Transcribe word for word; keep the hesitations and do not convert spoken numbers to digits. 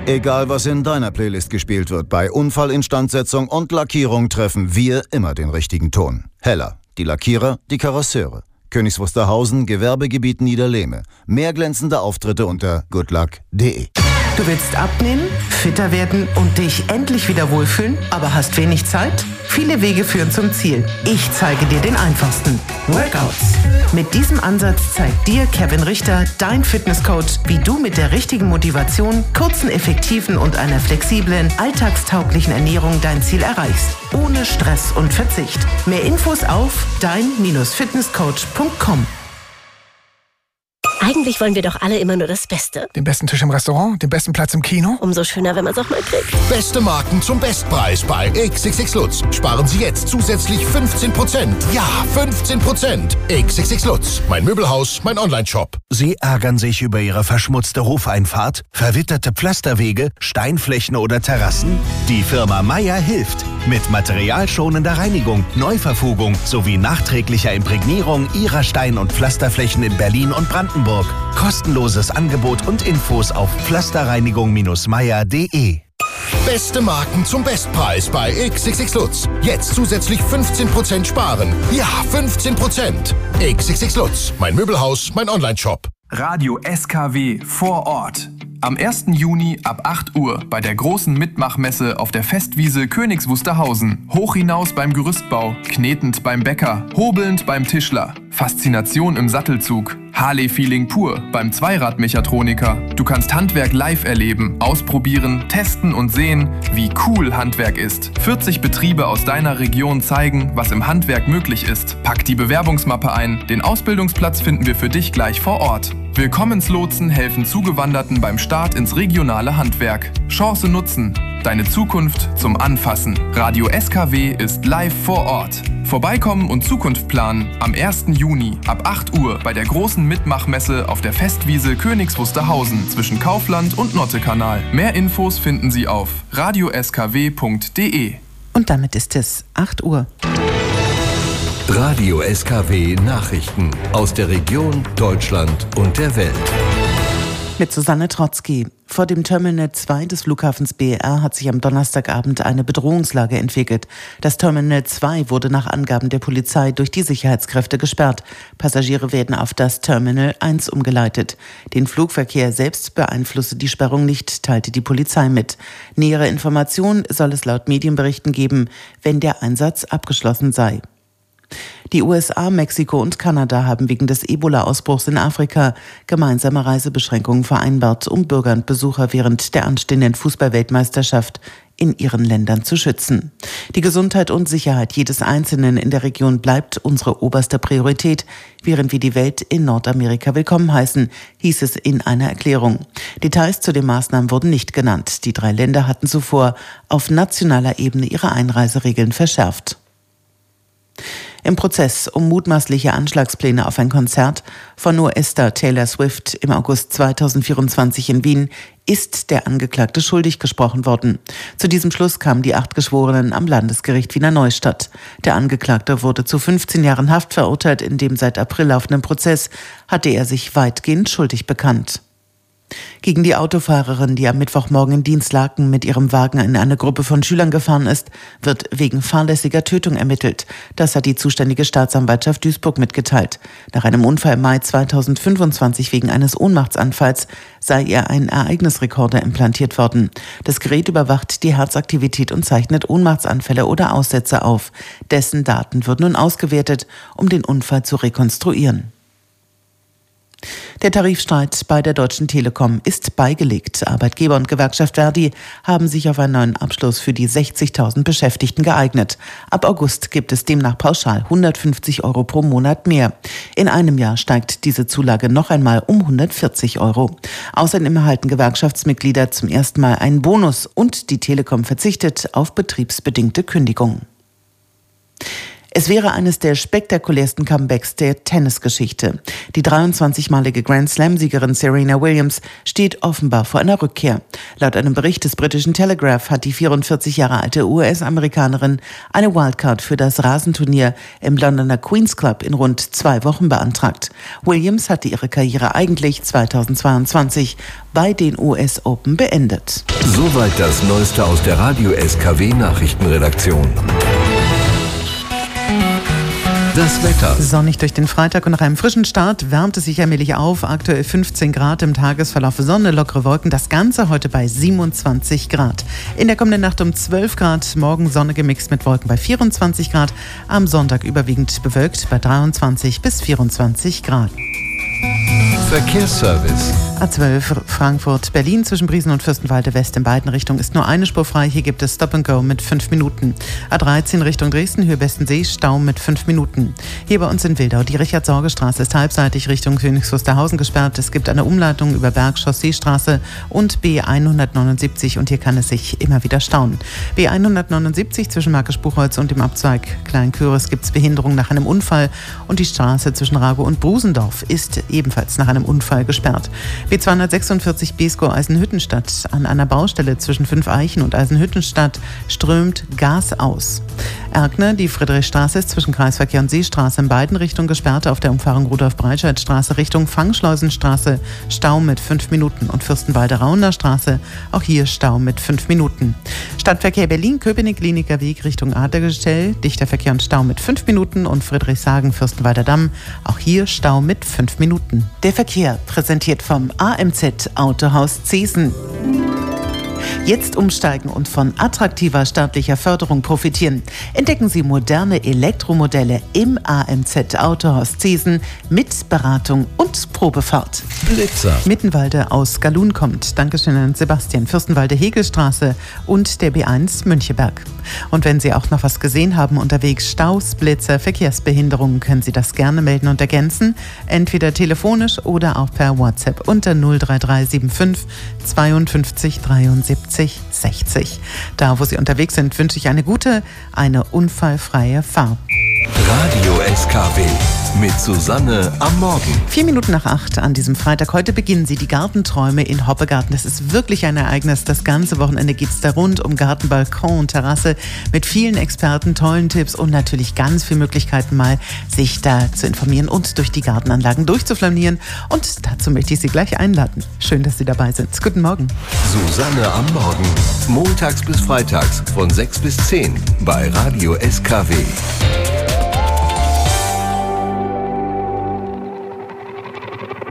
Egal, was in deiner Playlist gespielt wird, bei Unfallinstandsetzung und Lackierung treffen wir immer den richtigen Ton. Heller, die Lackierer, die Karosseure. Königs Wusterhausen, Gewerbegebiet Niederlehme. Mehr glänzende Auftritte unter goodluck punkt de. Du willst abnehmen, fitter werden und dich endlich wieder wohlfühlen, aber hast wenig Zeit? Viele Wege führen zum Ziel. Ich zeige dir den einfachsten. Workouts. Mit diesem Ansatz zeigt dir Kevin Richter, dein Fitnesscoach, wie du mit der richtigen Motivation, kurzen, effektiven und einer flexiblen, alltagstauglichen Ernährung dein Ziel erreichst. Ohne Stress und Verzicht. Mehr Infos auf dein Fitnesscoach punkt com. Eigentlich wollen wir doch alle immer nur das Beste. Den besten Tisch im Restaurant, den besten Platz im Kino. Umso schöner, wenn man es auch mal kriegt. Beste Marken zum Bestpreis bei X X X Lutz. Sparen Sie jetzt zusätzlich fünfzehn Prozent. Ja, fünfzehn Prozent. X X X Lutz. Mein Möbelhaus, mein Onlineshop. Sie ärgern sich über Ihre verschmutzte Hofeinfahrt, verwitterte Pflasterwege, Steinflächen oder Terrassen? Die Firma Meier hilft. Mit materialschonender Reinigung, Neuverfugung sowie nachträglicher Imprägnierung Ihrer Stein- und Pflasterflächen in Berlin und Brandenburg. Kostenloses Angebot und Infos auf pflasterreinigung Bindestrich meier punkt de. Beste Marken zum Bestpreis bei X X X Lutz. Jetzt zusätzlich fünfzehn Prozent sparen. Ja, fünfzehn Prozent. X X X Lutz. Mein Möbelhaus, mein Onlineshop. Radio S K W vor Ort. Am ersten Juni ab acht Uhr bei der großen Mitmachmesse auf der Festwiese Königs Wusterhausen. Hoch hinaus beim Gerüstbau, knetend beim Bäcker, hobelnd beim Tischler. Faszination im Sattelzug. Harley-Feeling pur beim Zweiradmechatroniker. Du kannst Handwerk live erleben, ausprobieren, testen und sehen, wie cool Handwerk ist. vierzig Betriebe aus deiner Region zeigen, was im Handwerk möglich ist. Pack die Bewerbungsmappe ein. Den Ausbildungsplatz finden wir für dich gleich vor Ort. Willkommenslotsen helfen Zugewanderten beim Start ins regionale Handwerk. Chance nutzen. Deine Zukunft zum Anfassen. Radio S K W ist live vor Ort. Vorbeikommen und Zukunft planen am ersten Juni ab acht Uhr bei der großen Mitmachmesse auf der Festwiese Königs Wusterhausen zwischen Kaufland und Nottekanal. Mehr Infos finden Sie auf radio s k w punkt de. Und damit ist es acht Uhr. Radio S K W Nachrichten aus der Region, Deutschland und der Welt. Mit Susanne Trotzki. Vor dem Terminal zwei des Flughafens B E R hat sich am Donnerstagabend eine Bedrohungslage entwickelt. Das Terminal zwei wurde nach Angaben der Polizei durch die Sicherheitskräfte gesperrt. Passagiere werden auf das Terminal eins umgeleitet. Den Flugverkehr selbst beeinflusse die Sperrung nicht, teilte die Polizei mit. Nähere Informationen soll es laut Medienberichten geben, wenn der Einsatz abgeschlossen sei. Die U S A, Mexiko und Kanada haben wegen des Ebola-Ausbruchs in Afrika gemeinsame Reisebeschränkungen vereinbart, um Bürger und Besucher während der anstehenden Fußball-Weltmeisterschaft in ihren Ländern zu schützen. Die Gesundheit und Sicherheit jedes Einzelnen in der Region bleibt unsere oberste Priorität, während wir die Welt in Nordamerika willkommen heißen, hieß es in einer Erklärung. Details zu den Maßnahmen wurden nicht genannt. Die drei Länder hatten zuvor auf nationaler Ebene ihre Einreiseregeln verschärft. Im Prozess um mutmaßliche Anschlagspläne auf ein Konzert von US-Star Taylor Swift im August zweitausendvierundzwanzig in Wien ist der Angeklagte schuldig gesprochen worden. Zu diesem Schluss kamen die acht Geschworenen am Landesgericht Wiener Neustadt. Der Angeklagte wurde zu fünfzehn Jahren Haft verurteilt. In dem seit April laufenden Prozess hatte er sich weitgehend schuldig bekannt. Gegen die Autofahrerin, die am Mittwochmorgen in Dienstlaken mit ihrem Wagen in eine Gruppe von Schülern gefahren ist, wird wegen fahrlässiger Tötung ermittelt. Das hat die zuständige Staatsanwaltschaft Duisburg mitgeteilt. Nach einem Unfall im Mai zweitausendfünfundzwanzig wegen eines Ohnmachtsanfalls sei ihr ein Ereignisrekorder implantiert worden. Das Gerät überwacht die Herzaktivität und zeichnet Ohnmachtsanfälle oder Aussätze auf. Dessen Daten wird nun ausgewertet, um den Unfall zu rekonstruieren. Der Tarifstreit bei der Deutschen Telekom ist beigelegt. Arbeitgeber und Gewerkschaft Verdi haben sich auf einen neuen Abschluss für die sechzigtausend Beschäftigten geeignet. Ab August gibt es demnach pauschal hundertfünfzig Euro pro Monat mehr. In einem Jahr steigt diese Zulage noch einmal um hundertvierzig Euro. Außerdem erhalten Gewerkschaftsmitglieder zum ersten Mal einen Bonus und die Telekom verzichtet auf betriebsbedingte Kündigungen. Es wäre eines der spektakulärsten Comebacks der Tennisgeschichte. Die dreiundzwanzigmalige Grand Slam-Siegerin Serena Williams steht offenbar vor einer Rückkehr. Laut einem Bericht des britischen Telegraph hat die vierundvierzig Jahre alte U S-Amerikanerin eine Wildcard für das Rasenturnier im Londoner Queen's Club in rund zwei Wochen beantragt. Williams hatte ihre Karriere eigentlich zweitausendzweiundzwanzig bei den U S Open beendet. Soweit das Neueste aus der Radio-S K W-Nachrichtenredaktion. Das Wetter. Sonnig durch den Freitag und nach einem frischen Start wärmt es sich allmählich auf. Aktuell fünfzehn Grad im Tagesverlauf, Sonne, lockere Wolken. Das Ganze heute bei siebenundzwanzig Grad. In der kommenden Nacht um zwölf Grad, morgen Sonne gemixt mit Wolken bei vierundzwanzig Grad. Am Sonntag überwiegend bewölkt bei dreiundzwanzig bis vierundzwanzig Grad. Verkehrsservice. A zwölf Frankfurt-Berlin zwischen Briesen und Fürstenwalde West in beiden Richtungen ist nur eine Spur frei. Hier gibt es Stop and Go mit fünf Minuten. A dreizehn Richtung Dresden, Höhe Bestensee, Stau mit fünf Minuten. Hier bei uns in Wildau, die Richard-Sorge-Straße ist halbseitig Richtung Königs Wusterhausen gesperrt. Es gibt eine Umleitung über Berg-Chaussee-Straße und B hundertneunundsiebzig und hier kann es sich immer wieder stauen. B hundertneunundsiebzig zwischen Markisch-Buchholz und dem Abzweig Klein-Küris gibt es Behinderung nach einem Unfall und die Straße zwischen Rago und Brusendorf ist ebenfalls nach einem Unfall gesperrt. B zweihundertsechsundvierzig Beeskow-Eisenhüttenstadt. An einer Baustelle zwischen Fünfeichen und Eisenhüttenstadt strömt Gas aus. Erkner, die Friedrichstraße ist zwischen Kreisverkehr und Seestraße in beiden Richtungen gesperrt. Auf der Umfahrung Rudolf-Breitscheid-Straße Richtung Fangschleusenstraße Stau mit fünf Minuten und Fürstenwalde-Rauner Straße, auch hier Stau mit fünf Minuten. Stadtverkehr Berlin, Köpenick-Kliniker Weg Richtung Adlergestell, dichter Verkehr und Stau mit fünf Minuten und Friedrichshagen-Fürstenwalder Damm, auch hier Stau mit fünf Minuten. Der Verkehr präsentiert vom A M Z Autohaus Zesen. Jetzt umsteigen und von attraktiver staatlicher Förderung profitieren. Entdecken Sie moderne Elektromodelle im A M Z Autohaus Zesen mit Beratung und Probefahrt. Blitzer. Mittenwalde aus Galun kommt. Dankeschön an Sebastian. Fürstenwalde Hegelstraße und der B eins Müncheberg. Und wenn Sie auch noch was gesehen haben unterwegs, Staus, Blitzer, Verkehrsbehinderungen, können Sie das gerne melden und ergänzen. Entweder telefonisch oder auch per WhatsApp unter null drei drei sieben fünf zweiundfünfzig dreiundsiebzig sechzig. Da, wo Sie unterwegs sind, wünsche ich eine gute, eine unfallfreie Fahrt. Radio S K W mit Susanne am Morgen. Vier Minuten nach acht an diesem Freitag. Heute beginnen Sie die Gartenträume in Hoppegarten. Das ist wirklich ein Ereignis. Das ganze Wochenende geht es da rund um Garten, Balkon und Terrasse mit vielen Experten, tollen Tipps und natürlich ganz viele Möglichkeiten, mal sich da zu informieren und durch die Gartenanlagen durchzuflanieren. Und dazu möchte ich Sie gleich einladen. Schön, dass Sie dabei sind. Guten Morgen. Susanne am Morgen. Montags bis freitags von sechs bis zehn bei Radio S K W.